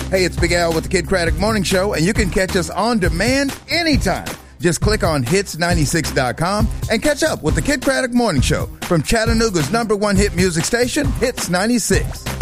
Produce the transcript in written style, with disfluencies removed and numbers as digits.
Hey, it's Big Al with the Kid Craddock Morning Show, and you can catch us on demand anytime. Just click on hits96.com and catch up with the Kid Craddock Morning Show from Chattanooga's #1 hit music station, Hits 96.